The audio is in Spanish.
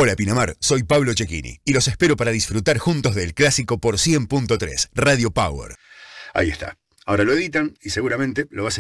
Hola Pinamar, soy Pablo Cecchini y los espero para disfrutar juntos del clásico por 100.3, Radio Power. Ahí está. Ahora lo editan y seguramente lo vas a